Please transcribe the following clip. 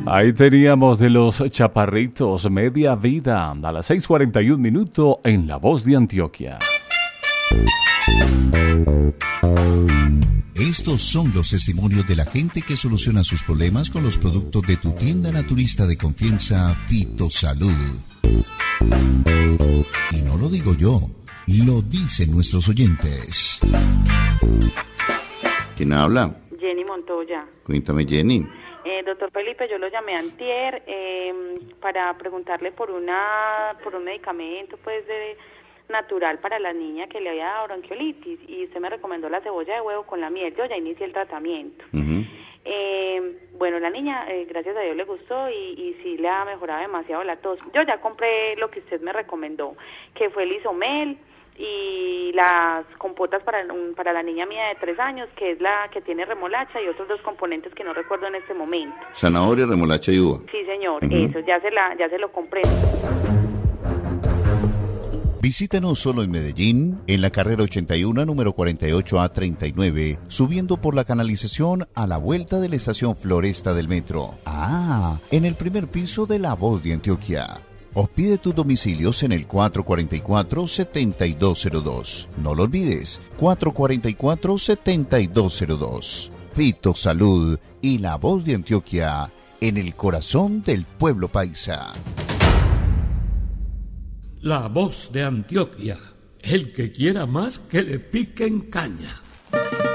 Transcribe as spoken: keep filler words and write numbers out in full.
Ahí teníamos de los Chaparritos, Media Vida, a las seis cuarenta y un minutos en La Voz de Antioquia. Estos son los testimonios de la gente que soluciona sus problemas con los productos de tu tienda naturista de confianza, Fitosalud. Y no lo digo yo, lo dicen nuestros oyentes. ¿Quién habla? Jenny Montoya. Cuéntame, Jenny. Eh, doctor Felipe, yo lo llamé antier eh, para preguntarle por una por un medicamento pues de natural para la niña que le había dado bronquiolitis y usted me recomendó la cebolla de huevo con la miel. Yo ya inicié el tratamiento. Uh-huh. Eh, bueno, la niña, eh, gracias a Dios le gustó y, y sí le ha mejorado demasiado la tos. Yo ya compré lo que usted me recomendó, que fue el Isomel y las compotas para para la niña mía de tres años, que es la que tiene remolacha y otros dos componentes que no recuerdo en este momento. Zanahoria, remolacha y uva. Sí, señor, uh-huh. Eso, ya se la ya se lo compré. Visítanos solo en Medellín, en la carrera ochenta y uno, número cuarenta y ocho A treinta y nueve, subiendo por la canalización a la vuelta de la estación Floresta del metro. Ah, en el primer piso de La Voz de Antioquia. O pide tus domicilios en el cuatro cuatro cuatro, siete dos cero dos. No lo olvides, cuatro cuatro cuatro, siete dos cero dos. Fitosalud y La Voz de Antioquia, en el corazón del pueblo paisa. La Voz de Antioquia, el que quiera más que le piquen caña.